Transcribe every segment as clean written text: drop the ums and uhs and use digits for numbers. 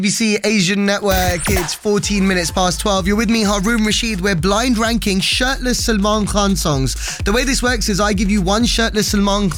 BBC Asian Network, it's 14 minutes past 12. You're with me, Haroon Rashid. We're blind ranking shirtless Salman Khan songs. The way this works is I give you one shirtless Salman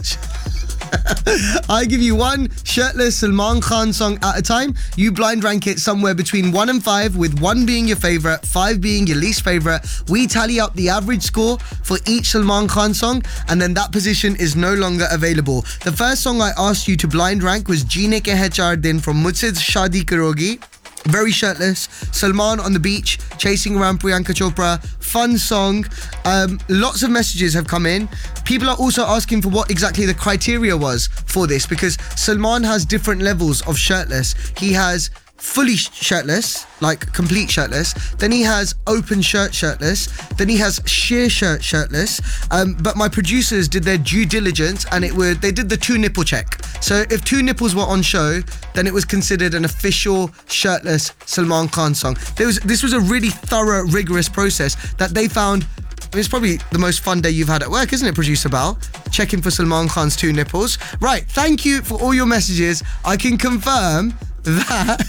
Khan song at a time. You blind rank it somewhere between 1 and 5, with 1 being your favourite, 5 being your least favourite. We tally up the average score for each Salman Khan song, and then that position is no longer available. The first song I asked you to blind rank was Jeene Ke Hai 4 Din from Mujhse Shaadi Karogi. Very shirtless. Salman on the beach, chasing around Priyanka Chopra. Fun song. Lots of messages have come in. People are also asking for what exactly the criteria was for this, because Salman has different levels of shirtless. He has fully shirtless, like complete shirtless. Then he has open shirt shirtless. Then he has sheer shirt shirtless. But my producers did their due diligence, and they did the 2 nipple check. So if 2 nipples were on show, then it was considered an official shirtless Salman Khan song. This was a really thorough, rigorous process that they found. It's probably the most fun day you've had at work, isn't it, Producer Bal? Checking for Salman Khan's 2 nipples. Right, thank you for all your messages. I can confirm that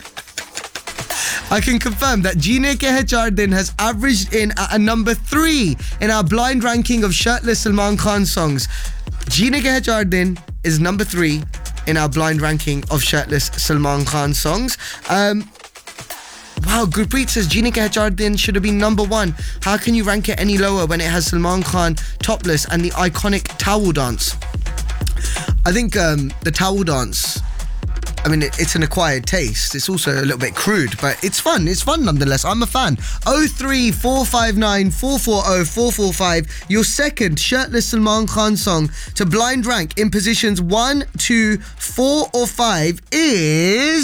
Jeene Ke Hai 4 Din has averaged in at a number 3 in our blind ranking of shirtless Salman Khan songs. Jeene Ke Hai 4 Din is number 3 in our blind ranking of shirtless Salman Khan songs. Wow, Gurpreet says Jeene Ke Hai 4 Din should have been number 1. How can you rank it any lower when it has Salman Khan topless and the iconic towel dance? I think the towel dance, I mean, it's an acquired taste. It's also a little bit crude, but it's fun. It's fun nonetheless. I'm a fan. 03459 440 445. Your second shirtless Salman Khan song to blind rank in positions 1, 2, 4 or 5 is